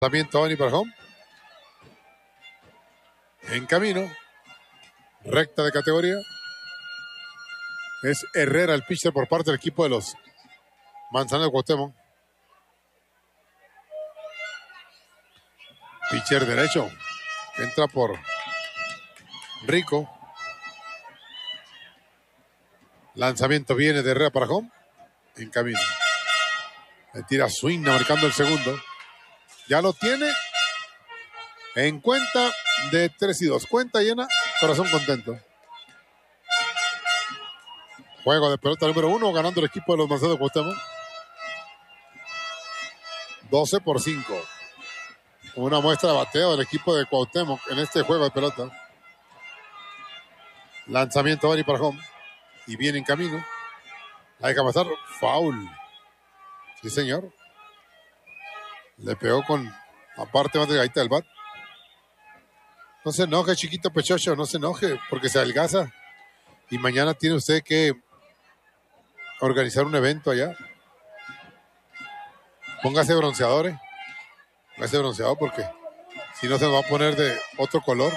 También Tony para home. En camino. Recta de categoría. Es Herrera el pitcher por parte del equipo de los Manzanares de Cuauhtémoc. Pitcher derecho. Entra por Rico. Lanzamiento viene de Herrera para home. En camino. Le tira swing marcando el segundo. Ya lo tiene en cuenta de 3-2. Cuenta llena, corazón contento. Juego de pelota número 1, ganando el equipo de los Manzanares de Cuauhtémoc. 12-5. Una muestra de bateo del equipo de Cuauhtémoc en este juego de pelota. Lanzamiento va para home. Y viene en camino. La deja pasar. Foul. Sí, señor. Le pegó con aparte más delgadita del bat. No se enoje, chiquito pechocho. No se enoje porque se adelgaza. Y mañana tiene usted que organizar un evento allá. Póngase bronceadores. Póngase bronceador porque si no se nos va a poner de otro color.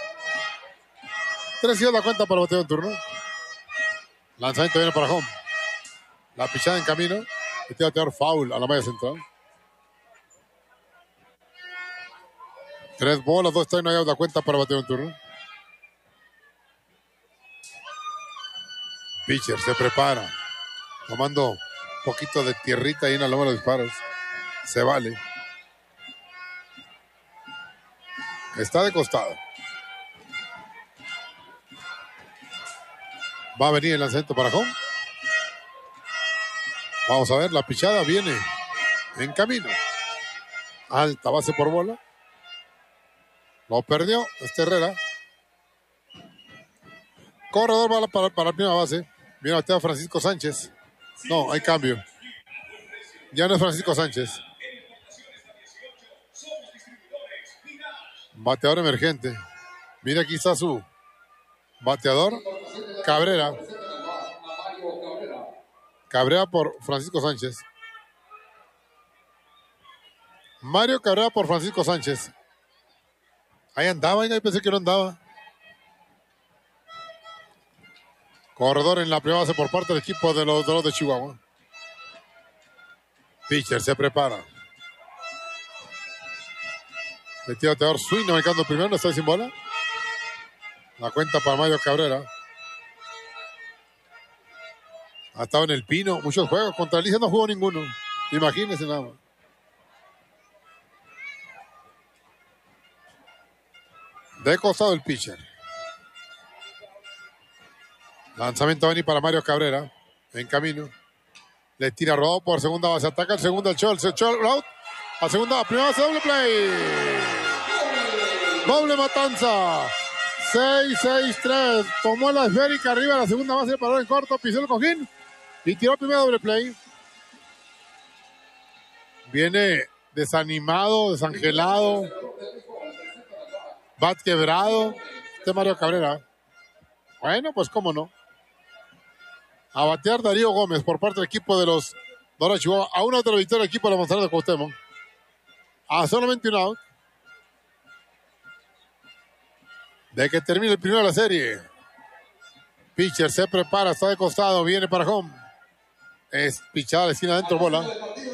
3-2 la cuenta para el bateo en turno. Lanzamiento viene para home. La pichada en camino. Este bateador foul a la malla central. 3 bolas, 2 strikes, no hay la cuenta para el bateo en turno. Pitcher se prepara. Tomando un poquito de tierrita ahí en la loma de los disparos. Se vale. Está de costado. Va a venir el lanzamiento para home. Vamos a ver, la pichada viene en camino. Alta base por bola. Lo perdió Herrera. Corredor para la primera base. Viene a batear Francisco Sánchez. No, hay cambio. Ya no es Francisco Sánchez. Bateador emergente. Mira, aquí está su bateador. Cabrera. Cabrera por Francisco Sánchez. Mario Cabrera por Francisco Sánchez. Ahí andaba, y pensé que no andaba. Corredor en la primera base por parte del equipo de los Dorados de Chihuahua. Pitcher se prepara. Le tira bateador swing, marcando primero, no está sin bola. La cuenta para Mario Cabrera. Ha estado en el Pino, muchos juegos. Contra Alicia no jugó ninguno. Imagínense nada más. De costado el pitcher. Lanzamiento va a venir para Mario Cabrera. En camino. Le tira rodado por segunda base. Ataca el segundo al short. Se echó out. A segunda, primera base, doble play. Doble matanza. 6-6-3. Tomó la esférica arriba de la segunda base. Paró en corto. Pisó el cojín. Y tiró el primer doble play. Viene desanimado, desangelado. Bat quebrado. Mario Cabrera. Bueno, pues cómo no. A batear Darío Gómez por parte del equipo de los Dorados de Chihuahua. A una otra victoria del equipo de los Manzanares de Cuauhtémoc. A solamente un out. De que termine el primero de la serie. Pitcher se prepara, está de costado, viene para home. Es pichada a la esquina adentro, bola.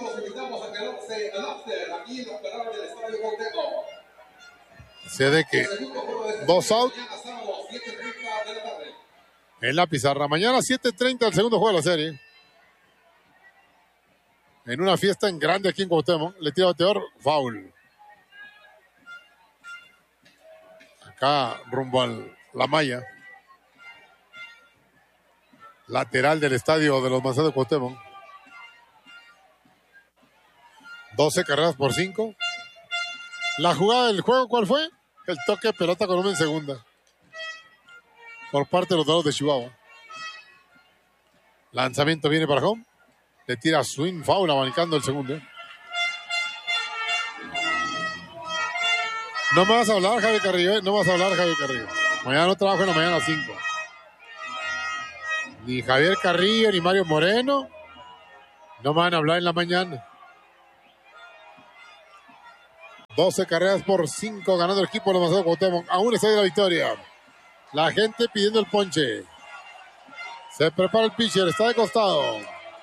Se de que 2 out. En la pizarra. Mañana 7:30 el segundo juego de la serie. En una fiesta en grande aquí en Cuauhtémoc. Le tira bateador, foul. Acá rumbo a la malla. Lateral del estadio de los Manzanares de Cuauhtémoc. 12 carreras por 5. La jugada del juego, ¿cuál fue? El toque de pelota con uno en segunda. Por parte de los Dorados de Chihuahua. Lanzamiento viene para home. Le tira swing, foul, abanicando el segundo. No me vas a hablar, Javier Carrillo, No me vas a hablar, Javier Carrillo. Mañana no trabajo en la mañana a las 5. Ni Javier Carrillo, ni Mario Moreno. No me van a hablar en la mañana. 12 carreras por 5 ganando el equipo de los Mazatlán Cuauhtémoc. Aún está de la victoria. La gente pidiendo el ponche. Se prepara el pitcher, está de costado.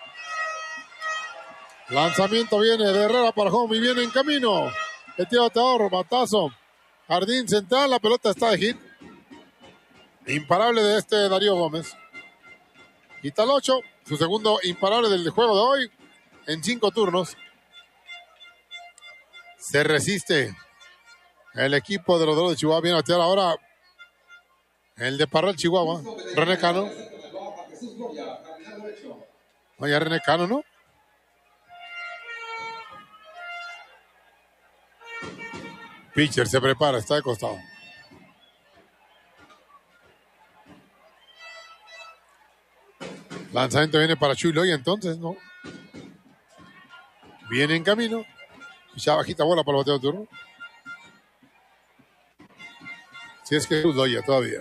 Lanzamiento viene de Herrera para home y viene en camino. El tiro bateador, batazo. Jardín central, la pelota está de hit. Imparable de Darío Gómez. Quita el 8, su segundo imparable del juego de hoy en 5 turnos. Se resiste el equipo de los Dorados de Chihuahua. Viene a batear ahora el de Parral, Chihuahua. René Cano. Oye, René Cano, ¿no? Pitcher se prepara, está de costado. Lanzamiento viene para Chuy Loya, entonces, ¿no? Viene en camino. Ya bajita bola para el bateo de turno. Si es que Chuy Loya todavía.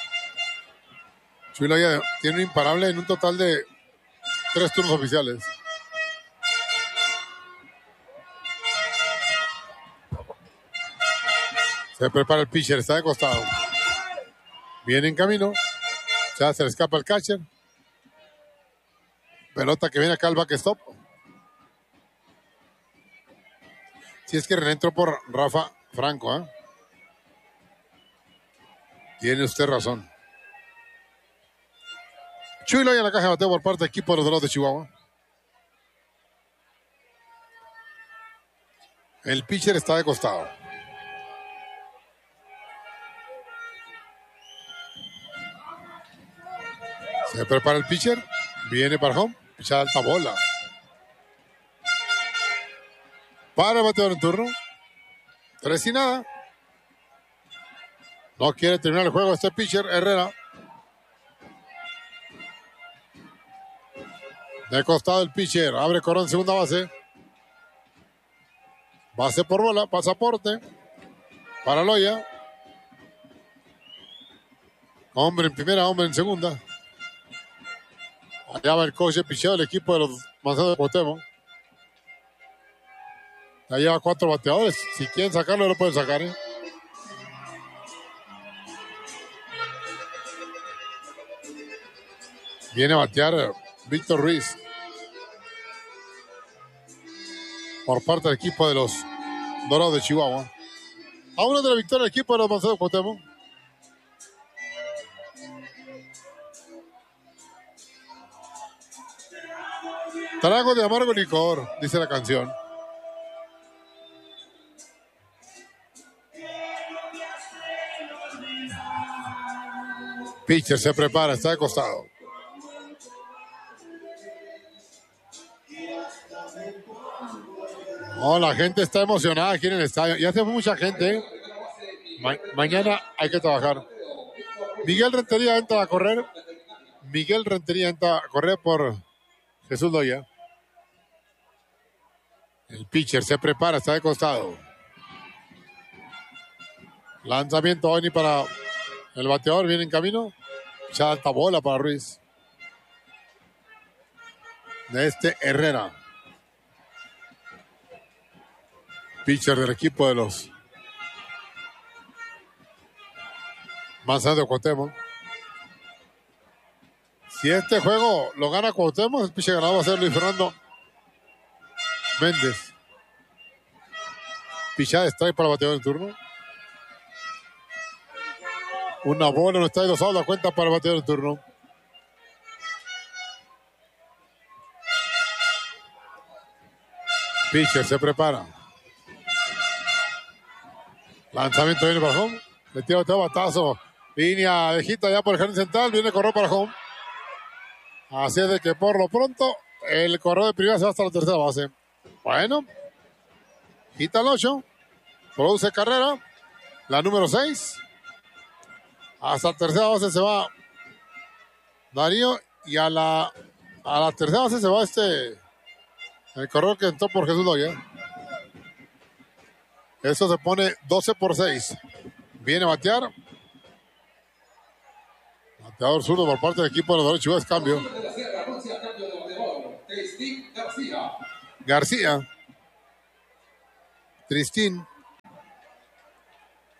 Chuy Loya tiene un imparable en un total de 3 turnos oficiales. Se prepara el pitcher, está de costado. Viene en camino. Ya se le escapa el catcher. Pelota que viene acá al backstop. Si es que René entró por Rafa Franco, ¿eh? Tiene usted razón. Chuy Loya en la caja de bateo por parte del equipo de los Dorados de Chihuahua. El pitcher está de costado. Se prepara el pitcher. Viene para home. Pichada alta bola. Para el bateador en turno. 3 y nada. No quiere terminar el juego este pitcher, Herrera. De costado el pitcher. Abre corón en segunda base. Base por bola. Pasaporte. Para Loya. Hombre en primera, hombre en segunda. Allá va el coach de picheo del equipo de los Mazatlán de Cuauhtémoc. Ya lleva 4 bateadores. Si quieren sacarlo, lo pueden sacar, ¿eh? Viene a batear Víctor Ruiz. Por parte del equipo de los Dorados de Chihuahua. A una de la victoria del equipo de los Mazatlán de Cuauhtémoc. Trago de amargo licor, dice la canción. Pitcher se prepara, está de costado. Oh, la gente está emocionada aquí en el estadio. Ya se fue mucha gente, ¿eh? Mañana hay que trabajar. Miguel Rentería entra a correr. Miguel Rentería entra a correr por Jesús Loya. El pitcher se prepara, está de costado. Lanzamiento hoy para el bateador, viene en camino. Ya alta bola para Ruiz. De Herrera. Pitcher del equipo de los Mazatlán de Cuauhtémoc. Si este juego lo gana Cuauhtémoc, el pitcher ganador va a ser Luis Fernando Méndez. Pichada de strike para el bateador en turno. Una bola no está y los la cuenta para el bateador en turno. Pitcher se prepara. Lanzamiento viene para home. Le tira otro batazo. Línea de hit ya por el jardín central. Viene a correr para home. Así es de que por lo pronto el corredor de primera se va hasta la tercera base. Bueno. Quita el 8. Produce carrera. La número 6. Hasta la tercera base se va Darío. Y a la tercera base se va el corredor que entró por Jesús Loya. Eso se pone 12-6. Viene a batear. Bateador zurdo por parte del equipo de los Dorados de Chihuahua. Es cambio. García. Tristín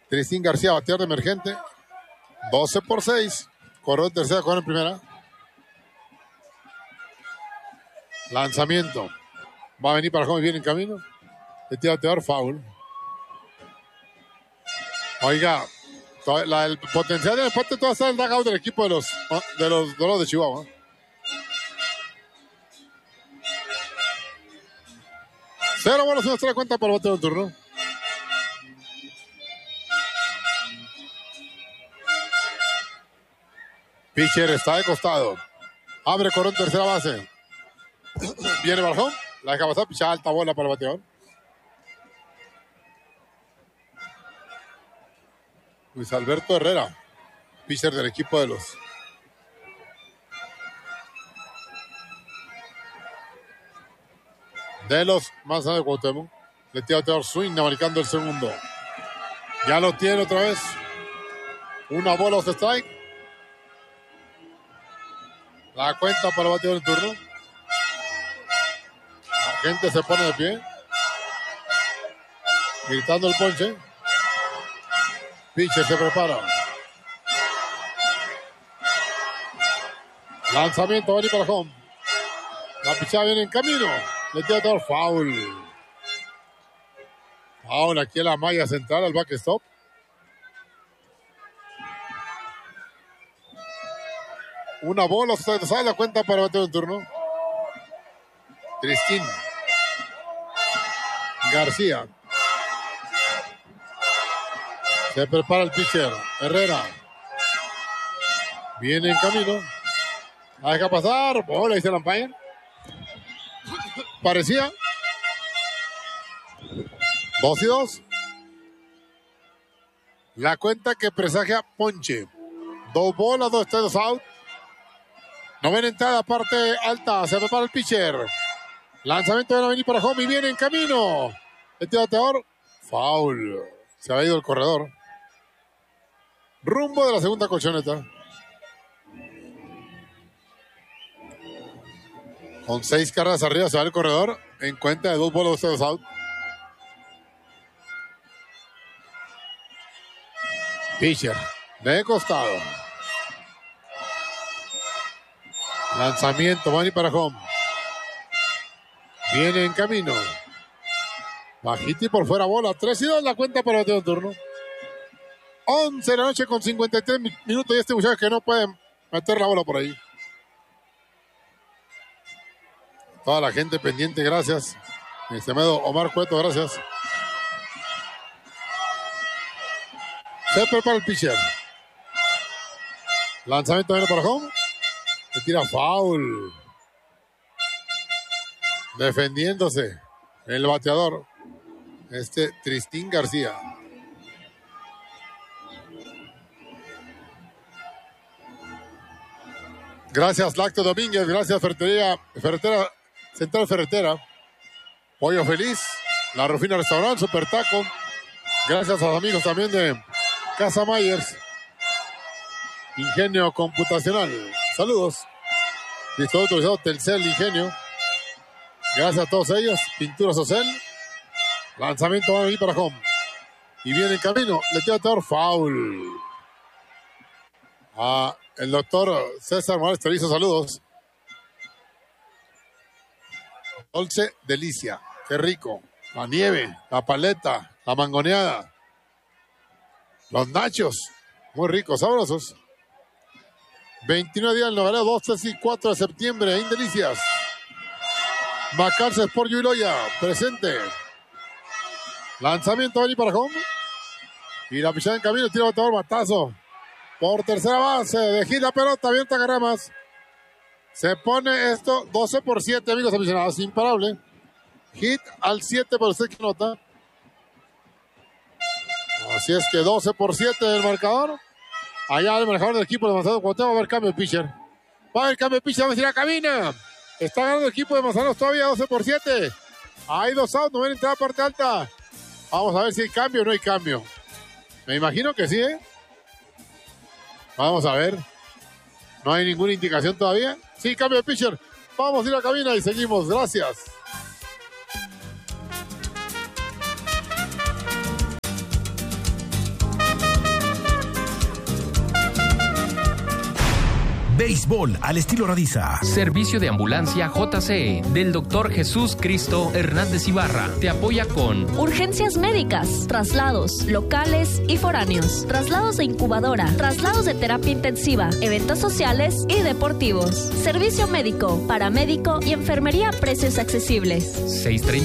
Tristín García, bateador de emergente. 12-6. Corredor en tercera, corredor en primera. Lanzamiento. Va a venir para home y viene en camino. Le tira bateador, foul. Oiga, el potencial del empate todavía está en el dugout del equipo de los Dorados de Chihuahua. Cero bolas, una sola cuenta para el bateo del turno. Pitcher está de costado. Abre corredor en tercera base. Viene Barjón. La deja pasar. Picha alta bola para el bateador. Luis Alberto Herrera. Pitcher del equipo de los más de Cuauhtémoc. Le tira bateador swing, marcando el segundo. Ya lo tiene otra vez. Una bola o strike. La cuenta para el bateador en turno. La gente se pone de pie. Gritando el ponche. Pitcher se prepara. Lanzamiento, va a venir para home. La pichada viene en camino. Le tira todo foul. Foul aquí en la malla central al backstop. Una bola, sale la cuenta para batear en turno. Tristín García. Se prepara el pitcher. Herrera. Viene en camino. La deja pasar. Bola, dice el umpire. Parecía. 2-2. La cuenta que presagia ponche. 2 bolas, 2 strikes out. Novena entrada, parte alta. Se prepara el pitcher. Lanzamiento va a venir para home y viene en camino. Este bateador. Foul. Se ha ido el corredor. Rumbo de la segunda colchoneta. Con 6 carreras arriba se va el corredor. En cuenta de 2 bolas, 2 out. Pitcher. De costado. Lanzamiento. Va a venir para home. Viene en camino. Bajito y por fuera bola. 3-2 la cuenta para el bateo de turno. 11 de la noche con 53 minutos. Y este muchacho que no puede meter la bola por ahí. Toda la gente pendiente, gracias. Mi estimado Omar Cueto, gracias. Se prepara el pitcher. Lanzamiento viene para home. Le tira foul. Defendiéndose el bateador. Tristín García. Gracias, Lacto Domínguez. Gracias, Ferretera Central Ferretera. Pollo Feliz. La Rufina Restaurante, Super Taco. Gracias a los amigos también de Casa Myers. Ingenio Computacional. Saludos. Listo autorizado Telcel Ingenio. Gracias a todos ellos. Pinturas Ocel. Lanzamiento va a venir para home. Y viene en camino. Le tira bateador foul. El doctor César Morales Terizo, saludos. Dulce delicia. Qué rico. La nieve, la paleta, la mangoneada. Los nachos. Muy ricos, sabrosos. 29 días en Noveleo, 2, 3 y 4 de septiembre. En Delicias. Macarse Sport Yuiloya, presente. Lanzamiento va a venir para home. Y la pichada en camino, tira bateador, batazo. Por tercera base, de hit la pelota, abierta Garamas. Se pone esto 12-7, amigos aficionados, imparable. Hit al 7 para usted que nota. Así es que 12-7 del marcador. Allá el manejador del equipo de Manzanares Cuauhtémoc va a haber cambio de pitcher. Va a haber cambio de pitcher, vamos a ir a cabina. Está ganando el equipo de Manzanares todavía 12-7. Hay 2 outs, no ven entrada parte alta. Vamos a ver si hay cambio o no hay cambio. Me imagino que sí, ¿eh? Vamos a ver. No hay ninguna indicación todavía. Sí, cambio de pitcher. Vamos a ir a la cabina y seguimos. Gracias. Béisbol al estilo Radiza. Servicio de ambulancia JCE del Dr. Jesús Cristo Hernández Ibarra. Te apoya con urgencias médicas, traslados locales y foráneos, traslados de incubadora, traslados de terapia intensiva, eventos sociales y deportivos. Servicio médico, paramédico y enfermería a precios accesibles.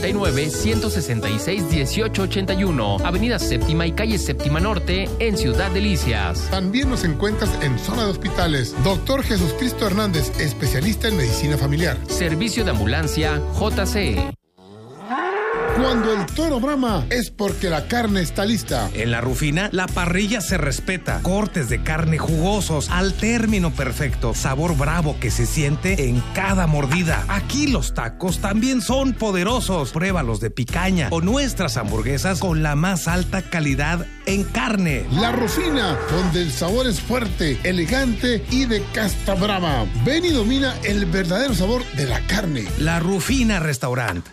639-166-1881, Avenida Séptima y Calle Séptima Norte, en Ciudad Delicias. También nos encuentras en zona de hospitales. Doctor Jesús Cristo Hernández, especialista en medicina familiar. Servicio de ambulancia JCE. Cuando el toro brama es porque la carne está lista. En La Rufina, la parrilla se respeta. Cortes de carne jugosos al término perfecto. Sabor bravo que se siente en cada mordida. Aquí los tacos también son poderosos. Pruébalos de picaña o nuestras hamburguesas con la más alta calidad en carne. La Rufina, donde el sabor es fuerte, elegante y de casta brava. Ven y domina el verdadero sabor de la carne. La Rufina Restaurant.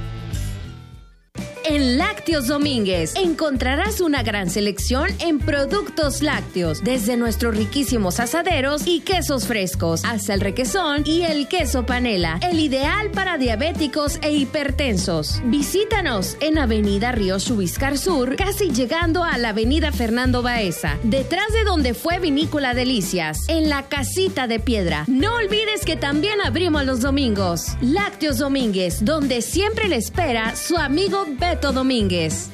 En Lácteos Domínguez encontrarás una gran selección en productos lácteos, desde nuestros riquísimos asaderos y quesos frescos, hasta el requesón y el queso panela, el ideal para diabéticos e hipertensos. Visítanos en Avenida Río Xubiscar Sur, casi llegando a la Avenida Fernando Baeza, detrás de donde fue Vinícola Delicias, en la Casita de Piedra. No olvides que también abrimos los domingos. Lácteos Domínguez, donde siempre le espera su amigo Beto Domínguez.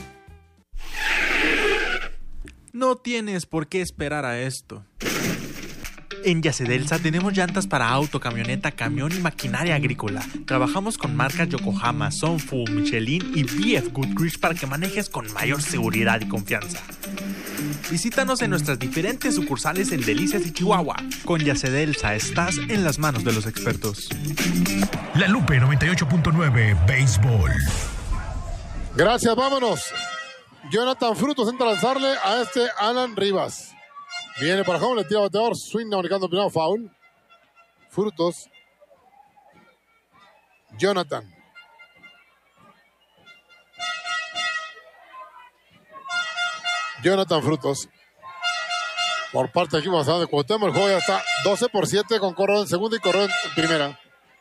No tienes por qué esperar a esto. En Yacedelsa tenemos llantas para auto, camioneta, camión y maquinaria agrícola. Trabajamos con marcas Yokohama, Sonfu, Michelin y BF Goodrich para que manejes con mayor seguridad y confianza. Visítanos en nuestras diferentes sucursales en Delicias y Chihuahua. Con Yacedelsa estás en las manos de los expertos. La Lupe 98.9 Béisbol. Gracias, vámonos. Jonathan Frutos entra a lanzarle a Alan Rivas. Viene para home, le tira bateador, swing marcando el primero, foul. Frutos. Jonathan. Frutos. Por parte del equipo de Cuauhtémoc, el juego ya está 12-7 con corredor en segunda y corredor en primera.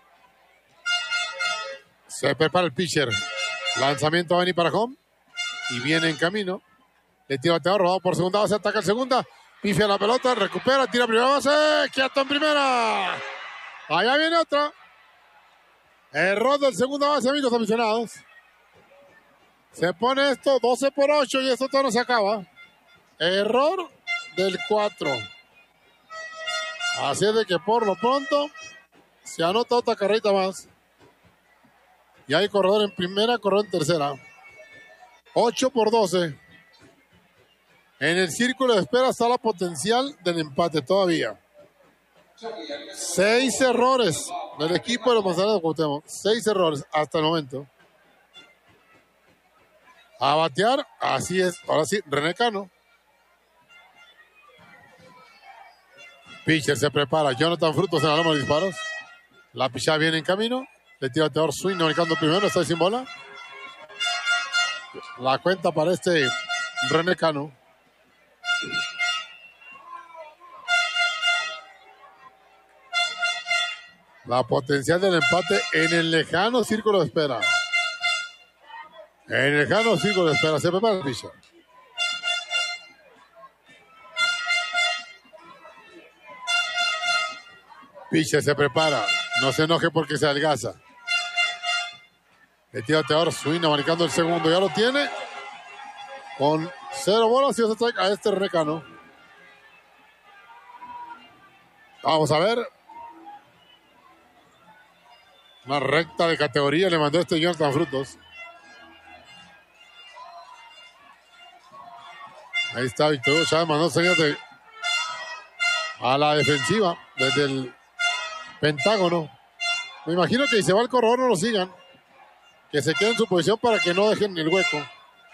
Se prepara el pitcher. Lanzamiento va a venir para home. Y viene en camino. Le tira bateador, robado por segunda base, ataca el segunda. Pifia la pelota, recupera, tira primera base. Quieto en primera. Allá viene otra. Error del segunda base, amigos aficionados. Se pone esto 12-8 y esto todo no se acaba. Error del 4. Así es de que por lo pronto se anota otra carrerita más. Y hay corredor en primera, corredor en tercera. 8-12. En el círculo de espera está la potencial del empate todavía. 6 errores del equipo de los Manzanares de Cuauhtémoc. 6 errores hasta el momento. A batear, así es. Ahora sí, René Cano. Pitcher se prepara. Jonathan Frutos en la loma de disparos. La pichada viene en camino. Le tira bateador swing, marcando primero. Está sin bola. La cuenta para René Cano. La potencial del empate en el lejano círculo de espera. En el lejano círculo de espera. Se prepara el pitcher. Pitcher se prepara. No se enoje porque se adelgaza. Le tira bateador, swing, marcando el segundo. Ya lo tiene. Con 0 bolas y se trae a René Cano. Vamos a ver. Una recta de categoría le mandó Jonathan Frutos. Ahí está Víctor Chávez, mandó señas a la defensiva desde el Pentágono. Me imagino que si se va el corredor no lo sigan. Que se quede en su posición para que no dejen el hueco.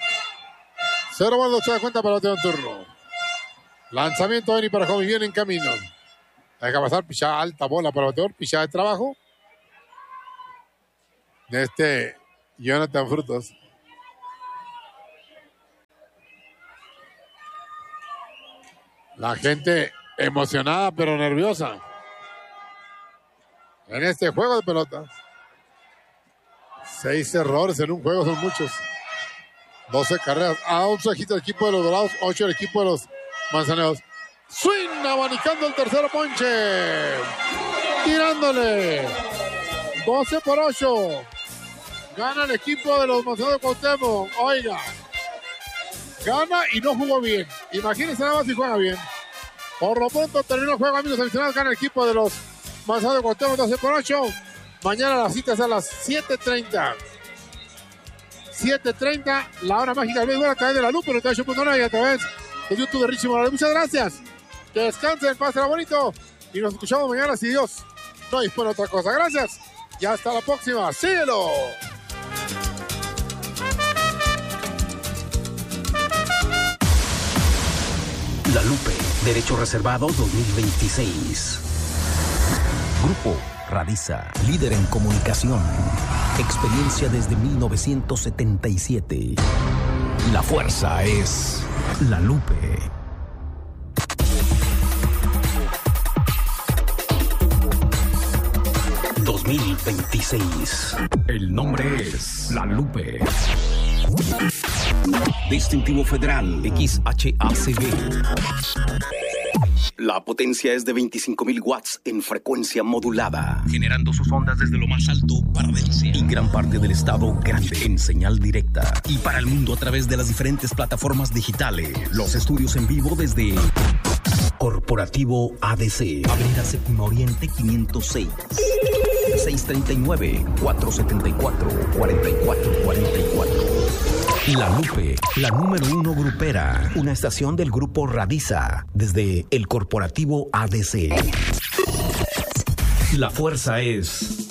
0 bolas, se da cuenta para el turno. Lanzamiento va a venir para home, viene en camino. Deja pasar, pichada alta bola para el bateador, pichada de trabajo. De Jonathan Frutos. La gente emocionada pero nerviosa. en este juego de pelota. 6 errores en un juego son muchos. 12 carreras. A 11 hits el equipo de los Dorados, 8 el equipo de los Manzaneros. Swing, abanicando el tercero ponche. Tirándole. 12-8. Gana el equipo de los Manzaneros de Cuauhtémoc. Oiga. Gana y no jugó bien. Imagínense nada más si juega bien. Por lo pronto terminó el juego, amigos aficionados. Gana el equipo de los Manzaneros de Cuauhtémoc 12-8. Mañana la cita es a las 7:30. 7:30, la hora mágica del béisbol a través de la Lupe 98.9 y a través de YouTube de Richie Morales. Muchas gracias. Que descansen, pásenla bonito. Y nos escuchamos mañana si Dios no dispone otra cosa. Gracias. Y hasta la próxima. ¡Síguelo! La Lupe, Derecho Reservado 2026. Grupo Radiza, líder en comunicación. Experiencia desde 1977. La fuerza es La Lupe. ...2026... El nombre es La Lupe. Distintivo Federal XHACB. La potencia es de 25.000 watts en frecuencia modulada, generando sus ondas desde lo más alto para Delcia y gran parte del estado grande en señal directa y para el mundo a través de las diferentes plataformas digitales. Los estudios en vivo desde Corporativo ADC, Avenida Séptimo Oriente 506, 639-474-4444. La Lupe, la número 1 grupera, una estación del grupo Radiza, desde el Corporativo ADC. La fuerza es